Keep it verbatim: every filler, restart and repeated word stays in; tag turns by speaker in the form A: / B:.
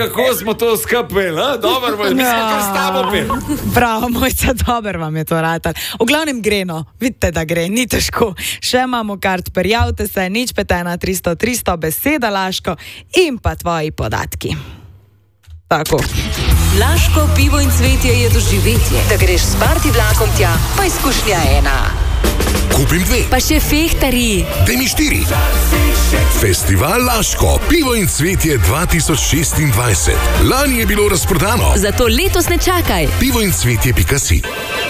A: kako smo to skupaj, ne? Dobro, mi smo kar s tabo pil.
B: Prav, mojca, dober vam je to ratal. V glavnem greno, vidite, da gre, ni težko. Še imamo kart, prijavite se, nič pet ena tristo tristo, beseda Laško in pa tvoji podatki. Tako.
C: Laško pivo in cvetje je doživetje. Da greš s party vlakom tja, pa izkušnja ena.
D: Kupim dve.
C: Pa še fehtari.
D: Daj mi štiri. Festival Laško, pivo in cvetje dva tisoč šestindvajset. Lani je bilo razprodano.
C: Zato letos ne čakaj.
D: pivo in cvetje pika si.